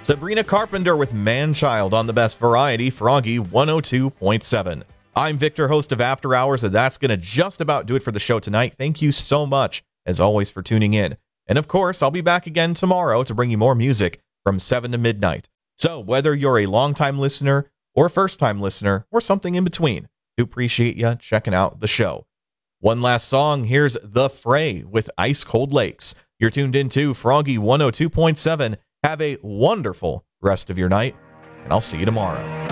Sabrina Carpenter with Man-Child on the best variety, Froggy 102.7. I'm Victor, host of After Hours, and that's going to just about do it for the show tonight. Thank you so much, as always, for tuning in. And of course, I'll be back again tomorrow to bring you more music from 7 to midnight. So whether you're a long-time listener or a first-time listener or something in between, do appreciate you checking out the show. One last song, here's The Fray with Ice Cold Lakes. You're tuned into Froggy 102.7. Have a wonderful rest of your night, and I'll see you tomorrow.